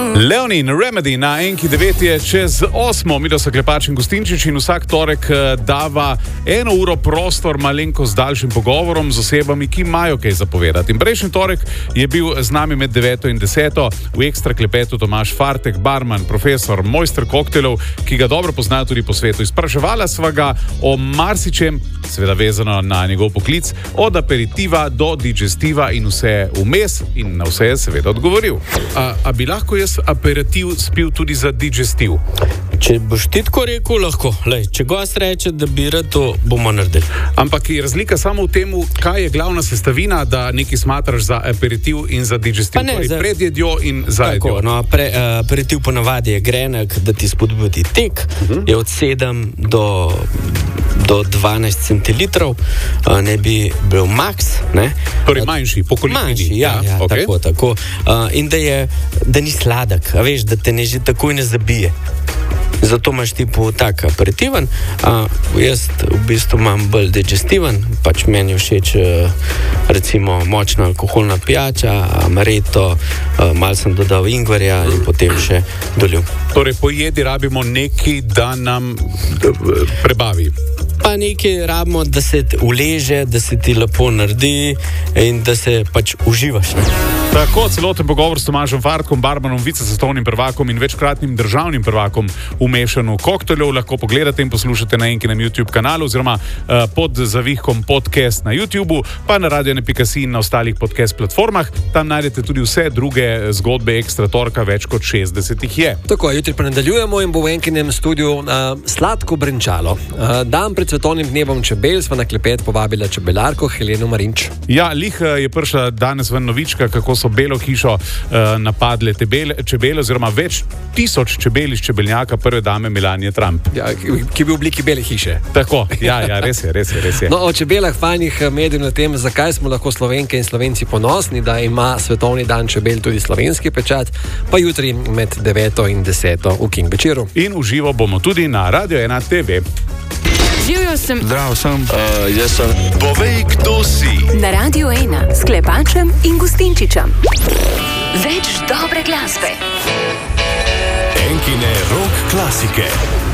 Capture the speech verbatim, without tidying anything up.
Leonin Remedy na Enki devet je čez osmo, mi da so Klepač in Gustinčič in vsak torek dava eno uro prostor malenko z daljšim pogovorom z osebami, ki imajo kaj zapovedati. In prejšnji torek je bil z nami med deveto in deseto v ekstra klepetu Tomaž Fartek, barman, profesor, mojster koktelov, ki ga dobro poznajo tudi po svetu. Izpraševala sva ga o marsičem, seveda vezano na njegov poklic, od aperitiva do digestiva in vse vmes, in na vse je seveda odgovoril. A, a bi lahko jaz aperitiv spil tudi za digestiv? Če boš ti tako rekel, lahko. Lej, če gost reče, da bi rad, to bomo naredili. Ampak je razlika samo v tem, kaj je glavna sestavina, da nekaj smatraš za aperitiv in za digestiv, ne, torej za... pred jedjo in za jedjo. Tako, no, pre, uh, aperitiv ponavadi je grenek, da ti spodbudi tek, uh-huh. je od sedem do, do dvanajst centilitrov, uh, ne bi bil max, ne? Torej manjši, po količini. Manjši, ja, ja, ja okay. tako, tako. Uh, in da je, da ni sladek, a veš, da te ne že takoj ne zabije. Zato imaš tipo tak aperitiven, a jaz v bistvu imam bolj digestiven, pač meni všeč recimo močna alkoholna pijača, amaretto, malo sem dodal ingverja in potem še dolil. Torej po jedi rabimo nekaj, da nam prebavi. Pa nekaj rabimo, da se uleže, da se ti lepo naredi in da se pač uživaš. Ne? Tako, celoten pogovor s Tomažem Fartkom, barmanom, vicesvetovnim prvakom in večkratnim državnim prvakom v mešanju kokteljev lahko pogledate in poslušate na Enkinem YouTube kanalu oziroma uh, pod zavihkom podcast na YouTubeu, pa na radio ena pika si in na ostalih podcast platformah. Tam najdete tudi vse druge zgodbe ekstra torka, več kot šestdeset jih je. Tako, jutri pa nadaljujemo in bo v Enkinem studiu uh, sladko brenčalo. Uh, dan pred svetovnim dnevom čebel sva na klepet povabila čebelarko Heleno Marinč. Ja, lih je prišla danes ven novička, kako so Belo hišo uh, napadle tebele, čebele oziroma več tisoč čebel iz čebelnjaka prve dame Melanie Trump. Ja, ki, ki bi v obliki bele hiše. Tako, ja, ja, res je, res je, res je. No, o čebelah fajnih medijev na tem, zakaj smo lahko Slovenke in Slovenci ponosni, da ima svetovni dan čebel tudi slovenski pečat, pa jutri med deveto in deseto v King večeru. In v živo bomo tudi na Radio ena te ve. Živijo sem. Zdravo sem. Uh, jaz sem. Povej, kdo si. Na Radio ena s Klepačem in Gustinčičem. Več dobre glasbe. Enkine rock klasike.